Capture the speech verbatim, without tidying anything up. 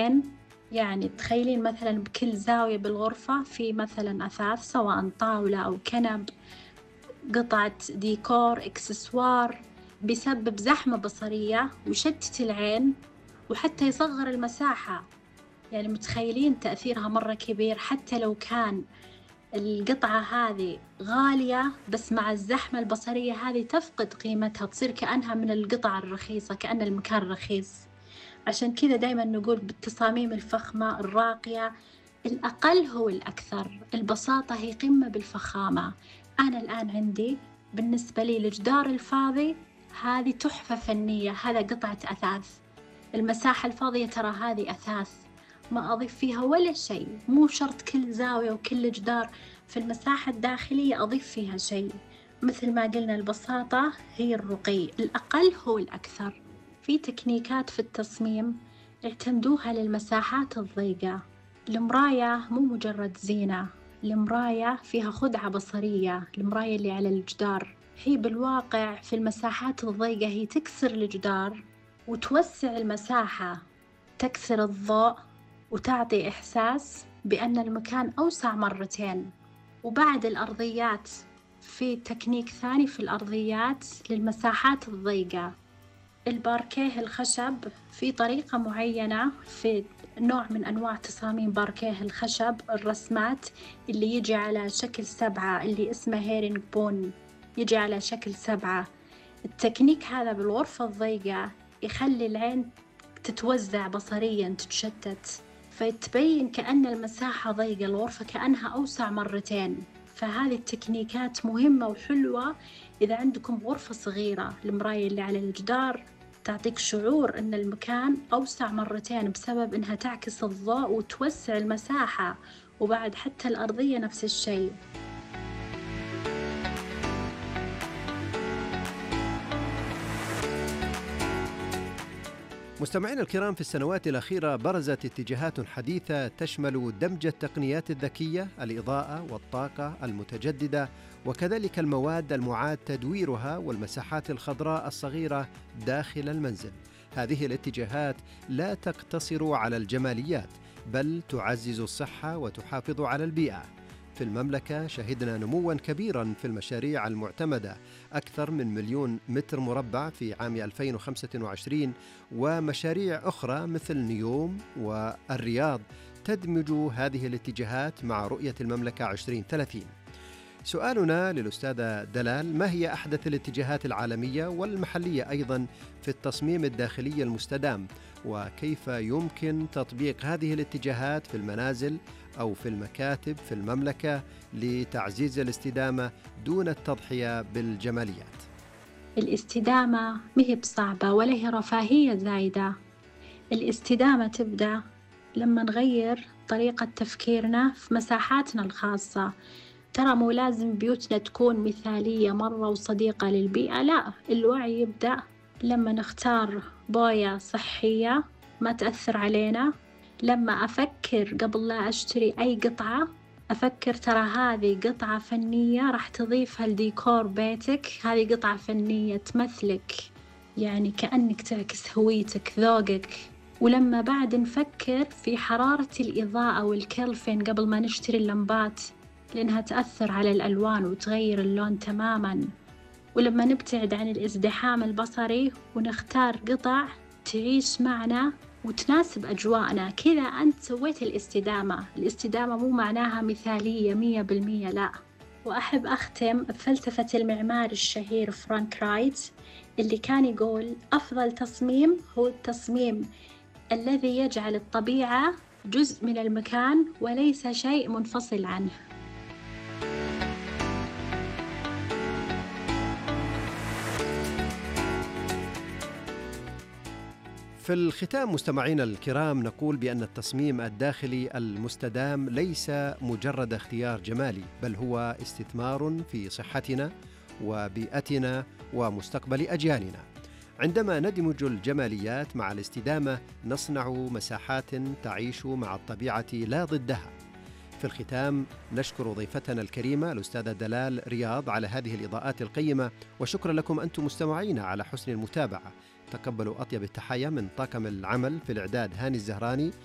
العين. يعني تخيلين مثلًا بكل زاوية بالغرفة في مثلًا أثاث، سواء طاولة أو كنب، قطعة ديكور، إكسسوار، بيسبب زحمة بصرية ويشتت العين وحتى يصغر المساحة. يعني متخيلين تأثيرها مرة كبير، حتى لو كان القطعة هذه غالية، بس مع الزحمة البصرية هذه تفقد قيمتها، تصير كأنها من القطع الرخيصة، كأن المكان رخيص. عشان كذا دايماً نقول بالتصاميم الفخمة الراقية، الأقل هو الأكثر، البساطة هي قمة بالفخامة. أنا الآن عندي بالنسبة لي الجدار الفاضي هذه تحفة فنية، هذا قطعة أثاث. المساحة الفاضية ترى هذه أثاث، ما أضيف فيها ولا شيء، مو شرط كل زاوية وكل جدار في المساحة الداخلية أضيف فيها شيء. مثل ما قلنا البساطة هي الرقي، الأقل هو الأكثر. في تكنيكات في التصميم اعتمدوها للمساحات الضيقة. المراية مو مجرد زينة، المراية فيها خدعة بصرية، المراية اللي على الجدار هي بالواقع في المساحات الضيقة هي تكسر الجدار وتوسع المساحة، تكسر الضوء وتعطي إحساس بأن المكان أوسع مرتين. وبعد الأرضيات، في تكنيك ثاني في الأرضيات للمساحات الضيقة، الباركيه الخشب في طريقة معينة، في نوع من أنواع تصاميم باركيه الخشب، الرسمات اللي يجي على شكل سبعة اللي اسمه هيرينج بون، يجي على شكل سبعة. التكنيك هذا بالغرفة الضيقة يخلي العين تتوزع بصرياً، تتشتت، فتبين كأن المساحة ضيقة، الغرفة كأنها أوسع مرتين. فهذه التكنيكات مهمة وحلوة إذا عندكم غرفة صغيرة. المراية اللي على الجدار تعطيك شعور أن المكان أوسع مرتين بسبب أنها تعكس الضوء وتوسع المساحة، وبعد حتى الأرضية نفس الشيء. مستمعينا الكرام، في السنوات الأخيرة برزت اتجاهات حديثة تشمل دمج التقنيات الذكية، الإضاءة والطاقة المتجددة، وكذلك المواد المعاد تدويرها والمساحات الخضراء الصغيرة داخل المنزل. هذه الاتجاهات لا تقتصر على الجماليات، بل تعزز الصحة وتحافظ على البيئة. في المملكة شهدنا نمواً كبيراً في المشاريع المعتمدة، أكثر من مليون متر مربع في عام ألفين وخمسة وعشرين، ومشاريع أخرى مثل نيوم والرياض تدمج هذه الاتجاهات مع رؤية المملكة عشرين ثلاثين. سؤالنا للأستاذة دلال: ما هي أحدث الاتجاهات العالمية والمحلية أيضاً في التصميم الداخلي المستدام، وكيف يمكن تطبيق هذه الاتجاهات في المنازل أو في المكاتب في المملكة لتعزيز الاستدامة دون التضحية بالجماليات؟ الاستدامة مهي بصعبة ولا هي رفاهية زايدة. الاستدامة تبدأ لما نغير طريقة تفكيرنا في مساحاتنا الخاصة. ترى مو لازم بيوتنا تكون مثالية مرة وصديقة للبيئة، لا، الوعي يبدأ لما نختار بوية صحية ما تأثر علينا. لما أفكر قبل لا أشتري أي قطعة، أفكر ترى هذه قطعة فنية راح تضيفها لديكور بيتك، هذه قطعة فنية تمثلك، يعني كأنك تعكس هويتك، ذوقك. ولما بعد نفكر في حرارة الإضاءة والكلفين قبل ما نشتري اللمبات، لأنها تأثر على الألوان وتغير اللون تماماً. ولما نبتعد عن الازدحام البصري ونختار قطع تعيش معنا وتناسب أجواءنا، كذا أنت سويت الاستدامة. الاستدامة مو معناها مثالية مية بالمية، لا. وأحب أختم بفلسفة المعمار الشهير فرانك رايت اللي كان يقول: أفضل تصميم هو التصميم الذي يجعل الطبيعة جزء من المكان وليس شيء منفصل عنه. في الختام مستمعينا الكرام، نقول بأن التصميم الداخلي المستدام ليس مجرد اختيار جمالي، بل هو استثمار في صحتنا وبيئتنا ومستقبل أجيالنا. عندما ندمج الجماليات مع الاستدامة نصنع مساحات تعيش مع الطبيعة لا ضدها. في الختام نشكر ضيفتنا الكريمة الأستاذة دلال رياض على هذه الإضاءات القيمة، وشكرا لكم أنتم مستمعين على حسن المتابعة. تقبلوا أطيب التحايا من طاقم العمل في الإعداد هاني الزهراني،